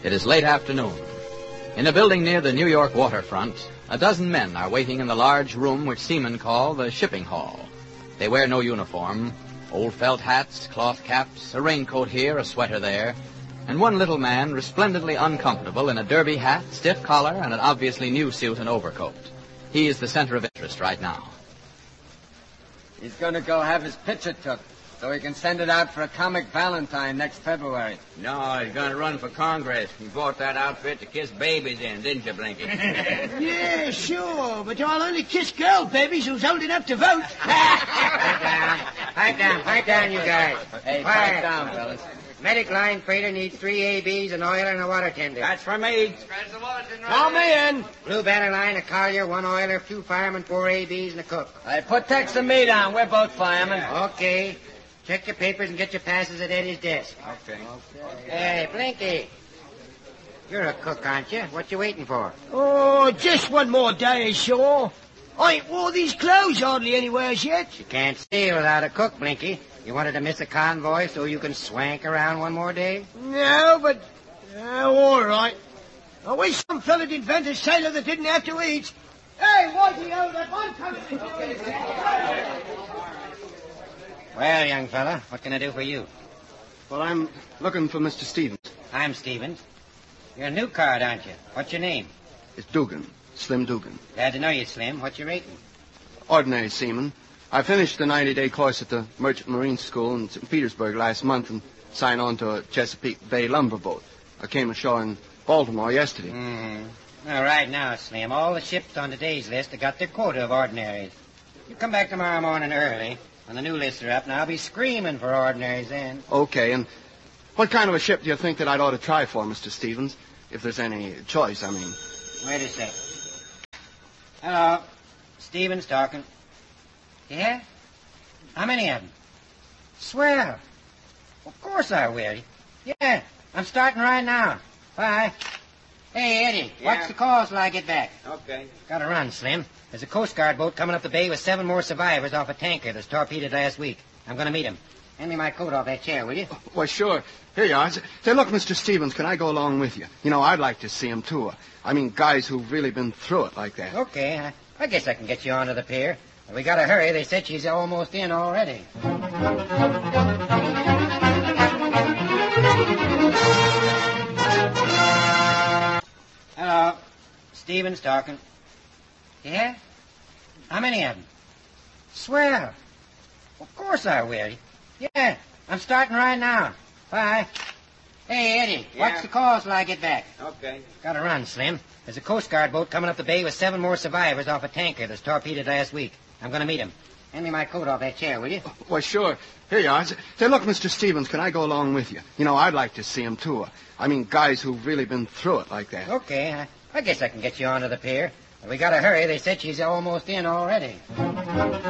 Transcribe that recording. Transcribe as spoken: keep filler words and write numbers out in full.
It is late afternoon. In a building near the New York waterfront, a dozen men are waiting in the large room which seamen call the shipping hall. They wear no uniform, old felt hats, cloth caps, a raincoat here, a sweater there, and one little man resplendently uncomfortable in a derby hat, stiff collar, and an obviously new suit and overcoat. He is the center of interest right now. He's going to go have his picture took so he can send it out for a comic Valentine next February. No, he's going to run for Congress. He bought that outfit to kiss babies in, didn't you, Blinky? Yeah, sure, but I'll only kiss girl babies who's old enough to vote. Pipe down, pipe down, pipe down, you guys. Hey, Quiet. pipe down, fellas. Medic line freighter needs three A Bs, an oiler, and a water tender. That's for me. Call me in. Blue banner line, a collier, one oiler, two firemen, four A Bs, and a cook. Hey, put Tex and me down. We're both firemen. Okay. Check your papers and get your passes at Eddie's desk. Okay. Hey, Blinky. You're a cook, aren't you? What you waiting for? Oh, just one more day ashore. I ain't wore these clothes hardly anywheres yet. You can't sail without a cook, Blinky. You wanted to miss a convoy so you can swank around one more day? No, but... Oh, all right. I wish some fella'd invent a sailor that didn't have to eat. Hey, Whitey, hold up. I'm coming to you. Well, young fella, what can I do for you? Well, I'm looking for Mister Stevens. I'm Stevens. You're a new card, aren't you? What's your name? It's Dugan, Slim Dugan. Glad to know you, Slim. What's your rating? Ordinary seaman. I finished the ninety-day course at the Merchant Marine School in Saint Petersburg last month and signed on to a Chesapeake Bay lumber boat. I came ashore in Baltimore yesterday. Mm-hmm. All right now, Slim. All the ships on today's list have got their quota of ordinaries. You come back tomorrow morning early. When the new lists are up, and I'll be screaming for ordinaries then. Okay, and what kind of a ship do you think that I'd ought to try for, Mister Stevens? If there's any choice, I mean. Wait a sec. Hello. Stevens talking. Yeah? How many of them? Swell. Of course I will. Yeah, I'm starting right now. Bye. Hey, Eddie, Yeah? what's the call till I get back? Okay. Gotta run, Slim. There's a Coast Guard boat coming up the bay with seven more survivors off a tanker that's torpedoed last week. I'm gonna meet him. Hand me my coat off that chair, will you? Why, sure. Here you are. Say, look, Mister Stevens, can I go along with you? You know, I'd like to see him, too. I mean, guys who've really been through it like that. Okay, I, I guess I can get you onto the pier. But we gotta hurry. They said she's almost in already. Hello. Stevens talking. Yeah? How many of them? Swell. Of course I will. Yeah, I'm starting right now. Bye. Hey, Eddie, Yeah? what's the call till I get back? Okay. Gotta run, Slim. There's a Coast Guard boat coming up the bay with seven more survivors off a tanker that's torpedoed last week. I'm gonna meet him. Hand me my coat off that chair, will you? Why, sure. Here you are. Say, look, Mister Stevens, can I go along with you? You know, I'd like to see him, too. I mean, guys who've really been through it like that. Okay, I, I guess I can get you onto the pier. But we gotta hurry. They said she's almost in already.